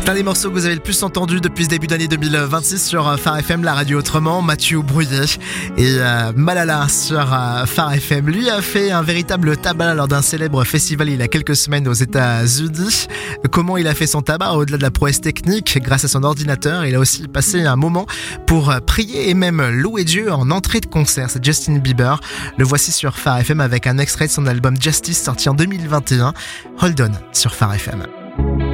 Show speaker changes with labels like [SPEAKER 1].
[SPEAKER 1] C'est un des morceaux que vous avez le plus entendu depuis ce début d'année 2026 sur Phare FM, la radio autrement. Mathieu Brouillet et Malala sur Phare FM. Lui a fait un véritable tabac lors d'un célèbre festival il y a quelques semaines aux États-Unis. Comment il a fait son tabac au-delà de la prouesse technique grâce à son ordinateur? Il a aussi passé un moment pour prier et même louer Dieu en entrée de concert. C'est Justin Bieber. Le voici sur Phare FM avec un extrait de son album Justice sorti en 2021. Hold On sur Phare FM.